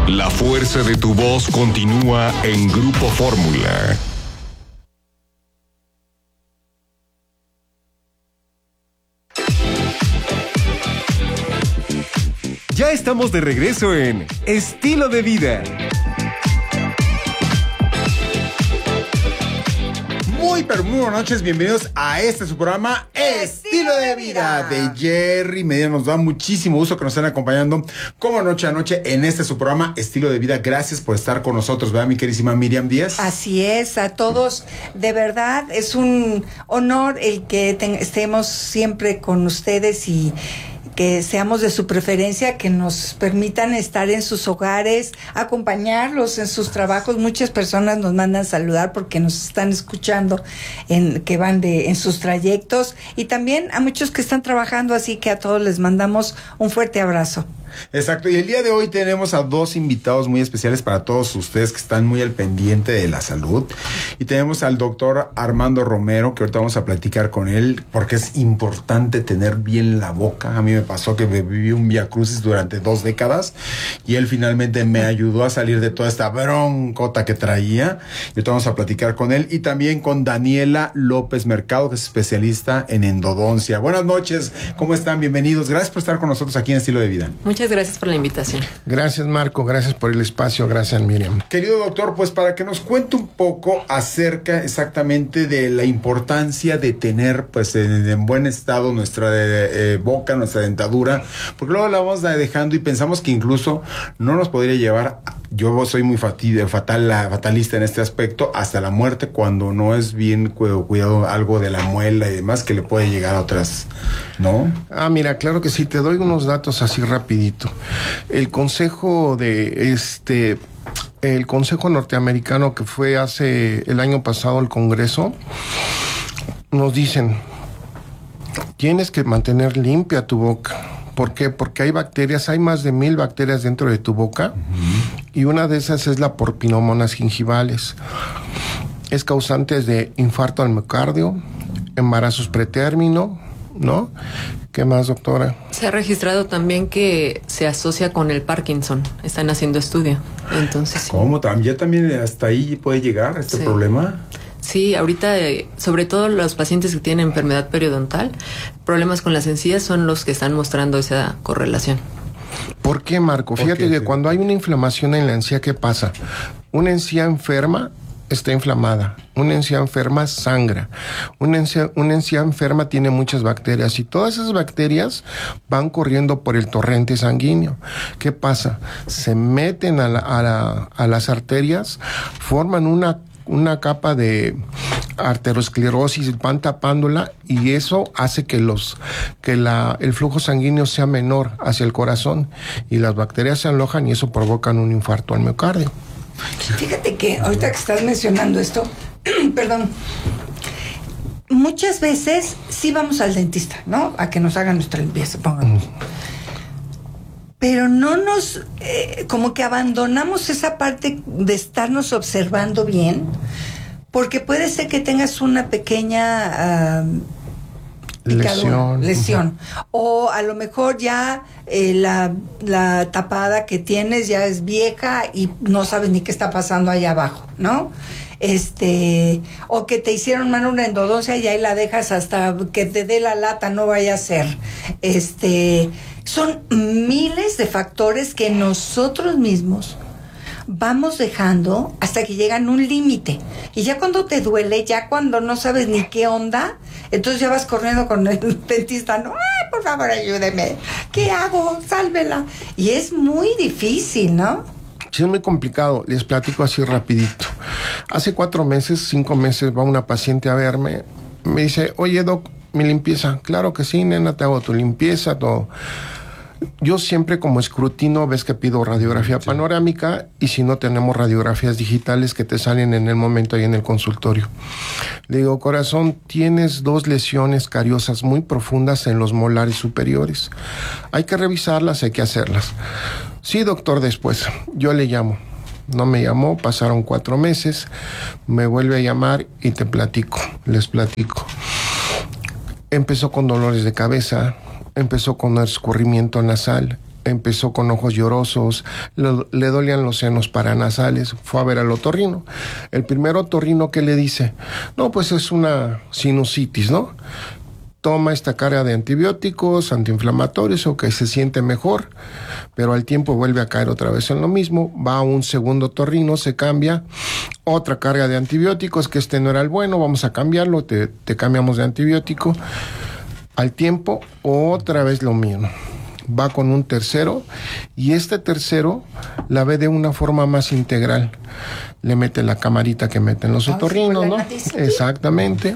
La fuerza de tu voz continúa en Grupo Fórmula. Ya estamos de regreso en Estilo de Vida. Muy buenas noches, bienvenidos a su programa Estilo de Vida de Jerry Medina. Nos da muchísimo gusto que nos estén acompañando como noche a noche en su programa Estilo de Vida. Gracias por estar con nosotros, ¿verdad, mi queridísima Miriam Díaz? Así es, a todos, de verdad es un honor el que estemos siempre con ustedes y que seamos de su preferencia, que nos permitan estar en sus hogares, acompañarlos en sus trabajos. Muchas personas nos mandan saludar porque nos están escuchando que van en sus trayectos, y también a muchos que están trabajando, así que a todos les mandamos un fuerte abrazo. Exacto, y el día de hoy tenemos a dos invitados muy especiales para todos ustedes que están muy al pendiente de la salud. Y tenemos al doctor Armando Romero, que ahorita vamos a platicar con él, porque es importante tener bien la boca. A mí me pasó que viví un viacrucis durante 2 décadas y él finalmente me ayudó a salir de toda esta broncota que traía. Y ahorita vamos a platicar con él, y también con Daniela López Mercado, que es especialista en endodoncia. Buenas noches, ¿cómo están? Bienvenidos. Gracias por estar con nosotros aquí en Estilo de Vida. Muchas gracias por la invitación. Gracias, Marco, gracias por el espacio, gracias, Miriam. Querido doctor, pues para que nos cuente un poco acerca exactamente de la importancia de tener pues en buen estado nuestra boca, nuestra dentadura, porque luego la vamos dejando y pensamos que incluso no nos podría llevar, yo soy muy fatalista en este aspecto, hasta la muerte, cuando no es bien cuidado algo de la muela y demás, que le puede llegar a otras, ¿no? Mira, claro que sí, te doy unos datos así rapidito. El consejo el consejo norteamericano, que fue hace el año pasado el Congreso, nos dicen, tienes que mantener limpia tu boca. ¿Por qué? Porque hay bacterias, hay más de 1000 bacterias dentro de tu boca, y una de esas es la Pneumonias gingivales. Es causante de infarto al miocardio, embarazos pretérmino, ¿no? ¿Qué más, doctora? Se ha registrado también que se asocia con el Parkinson. Están haciendo estudio. Entonces, ¿cómo? ¿Ya también hasta ahí puede llegar este problema? Sí, ahorita, sobre todo los pacientes que tienen enfermedad periodontal, problemas con las encías son los que están mostrando esa correlación. ¿Por qué, Marco? Fíjate que cuando hay una inflamación en la encía, ¿qué pasa? Una encía enferma está inflamada, una encía enferma sangra, una encía enferma tiene muchas bacterias, y todas esas bacterias van corriendo por el torrente sanguíneo. ¿Qué pasa? Se meten a las arterias, forman una capa de arteriosclerosis, van tapándola, y eso hace que el flujo sanguíneo sea menor hacia el corazón, y las bacterias se alojan y eso provoca un infarto al miocardio. Fíjate que ahorita que estás mencionando esto, perdón, muchas veces sí vamos al dentista, ¿no? A que nos hagan nuestra limpieza, pongamos. Pero no como que abandonamos esa parte de estarnos observando bien, porque puede ser que tengas una pequeña lesión. O a lo mejor ya la tapada que tienes ya es vieja y no sabes ni qué está pasando allá abajo, ¿no? O que te hicieron mal una endodoncia y ahí la dejas hasta que te dé la lata, no vaya a ser. Son miles de factores que nosotros mismos vamos dejando hasta que llegan a un límite. Y ya cuando te duele, ya cuando no sabes ni qué onda, entonces ya vas corriendo con el dentista, ¿no? ¡Ay, por favor, ayúdeme! ¿Qué hago? ¡Sálvela! Y es muy difícil, ¿no? Sí, es muy complicado. Les platico así rapidito. Hace 4 meses, 5 meses, va una paciente a verme. Me dice, oye, doc, ¿mi limpieza? Claro que sí, nena, te hago tu limpieza, todo. Yo siempre, como escrutino, ves que pido radiografía panorámica, y si no, tenemos radiografías digitales que te salen en el momento ahí en el consultorio. Le digo, corazón, tienes 2 lesiones cariosas muy profundas en los molares superiores. Hay que revisarlas, hay que hacerlas. Sí, doctor, después. Yo le llamo. No me llamó, pasaron 4 meses, me vuelve a llamar y les platico. Empezó con dolores de cabeza, empezó con escurrimiento nasal, empezó con ojos llorosos, le dolían los senos paranasales, fue a ver al otorrino. El primer otorrino que le dice, no, pues es una sinusitis, ¿no? Toma esta carga de antibióticos, antiinflamatorios, o que se siente mejor, pero al tiempo vuelve a caer otra vez en lo mismo. Va a un segundo otorrino, se cambia, otra carga de antibióticos, que este no era el bueno, vamos a cambiarlo, te cambiamos de antibiótico. Al tiempo, otra vez lo mismo. Va con un tercero, y este tercero la ve de una forma más integral. Le mete la camarita que meten los otorrinos, ¿no? Exactamente.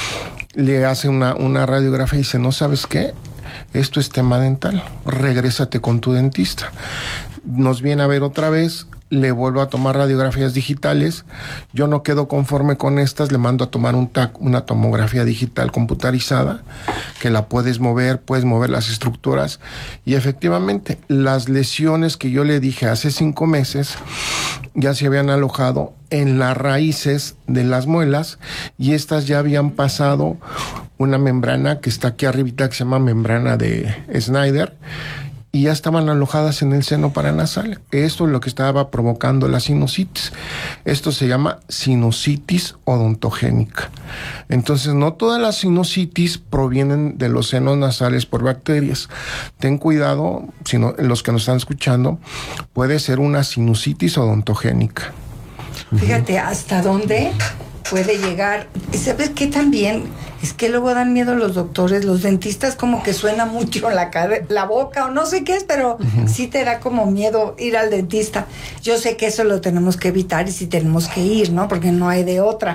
Le hace una radiografía y dice, ¿no sabes qué? Esto es tema dental, regrésate con tu dentista. Nos viene a ver otra vez, le vuelvo a tomar radiografías digitales, yo no quedo conforme con estas, le mando a tomar una tomografía digital computarizada, que la puedes mover las estructuras, y efectivamente las lesiones que yo le dije hace 5 meses ya se habían alojado en las raíces de las muelas, y estas ya habían pasado una membrana que está aquí arribita, que se llama membrana de Snyder, y ya estaban alojadas en el seno paranasal. Esto es lo que estaba provocando la sinusitis. Esto se llama sinusitis odontogénica. Entonces, no todas las sinusitis provienen de los senos nasales por bacterias. Ten cuidado, sino los que nos están escuchando, puede ser una sinusitis odontogénica. Fíjate hasta dónde puede llegar. ¿Sabes qué también? Es que luego dan miedo los doctores, los dentistas, como que suena mucho la boca o no sé qué es, pero sí te da como miedo ir al dentista. Yo sé que eso lo tenemos que evitar y sí tenemos que ir, ¿no? Porque no hay de otra.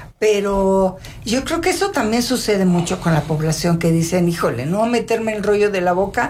Pero yo creo que eso también sucede mucho con la población, que dicen, híjole, no meterme el rollo de la boca,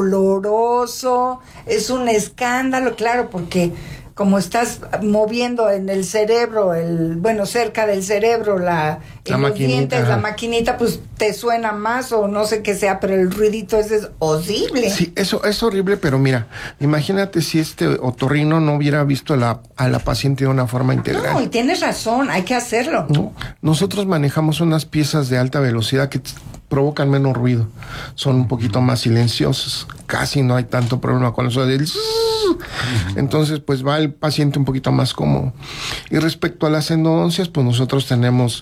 doloroso, es un escándalo, claro, porque como estás moviendo en el cerebro, cerca del cerebro, los dientes, la maquinita, pues te suena más o no sé qué sea, pero el ruidito ese es horrible. Sí, eso es horrible, pero mira, imagínate si este otorrino no hubiera visto a la paciente de una forma integral. No, y tienes razón, hay que hacerlo. No, nosotros manejamos unas piezas de alta velocidad que provocan menos ruido, son un poquito más silenciosos, casi no hay tanto problema con eso del... Entonces pues va el paciente un poquito más cómodo. Y respecto a las endodoncias, pues nosotros tenemos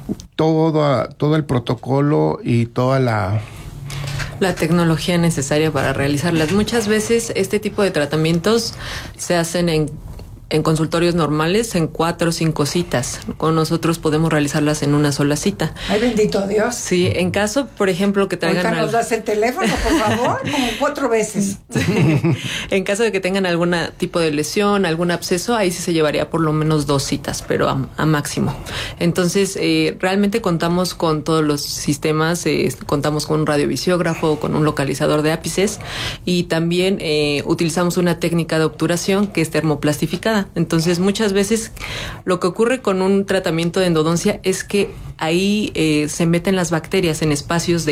todo el protocolo y toda la tecnología necesaria para realizarlas. Muchas veces este tipo de tratamientos se hacen en consultorios normales en 4 o 5 citas. Con nosotros podemos realizarlas en una sola cita. Ay, bendito Dios. Sí, en caso, por ejemplo, que traigan... Ahorita nos das el teléfono, por favor, como 4 veces. Sí. En caso de que tengan algún tipo de lesión, algún absceso, ahí sí se llevaría por lo menos 2 citas, pero a máximo. Entonces, realmente contamos con todos los sistemas, contamos con un radiovisiógrafo, con un localizador de ápices, y también utilizamos una técnica de obturación que es termoplastificada. Entonces, muchas veces lo que ocurre con un tratamiento de endodoncia es que ahí se meten las bacterias en espacios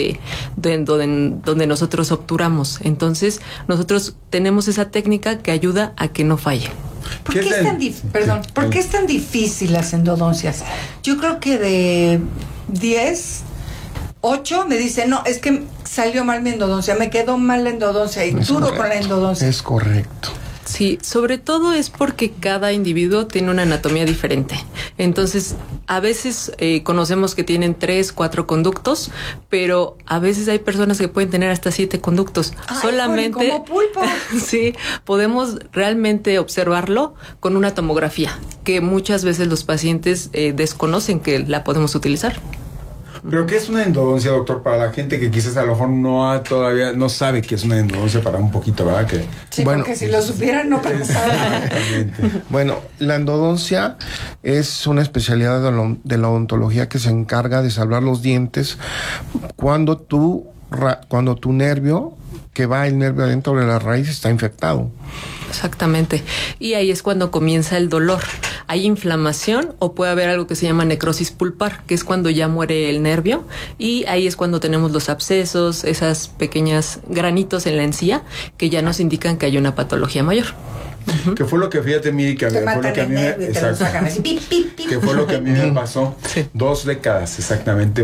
donde nosotros obturamos. Entonces, nosotros tenemos esa técnica que ayuda a que no falle. ¿Por qué es tan difícil las endodoncias? Yo creo que de 10, 8 me dicen, no, es que salió mal mi endodoncia, me quedó mal la endodoncia y duro con la endodoncia. Es correcto. Sí, sobre todo es porque cada individuo tiene una anatomía diferente. Entonces, a veces conocemos que tienen 3, 4 conductos, pero a veces hay personas que pueden tener hasta 7 conductos. Ay, solamente como pulpo. Sí, podemos realmente observarlo con una tomografía, que muchas veces los pacientes desconocen que la podemos utilizar. ¿Pero qué es una endodoncia, doctor? Para la gente que quizás a lo mejor todavía no sabe qué es una endodoncia, para un poquito, ¿verdad? Sí, bueno, porque si lo supieran no pensaban. Bueno, la endodoncia es una especialidad de la odontología que se encarga de salvar los dientes cuando tu nervio, que va el nervio adentro de la raíz, está infectado. Exactamente. Y ahí es cuando comienza el dolor. Hay inflamación o puede haber algo que se llama necrosis pulpar, que es cuando ya muere el nervio, y ahí es cuando tenemos los abscesos, esas pequeñas granitos en la encía que ya nos indican que hay una patología mayor. Que fue lo que, fíjate, Miri, que fue lo que a mí me pasó. 2 décadas exactamente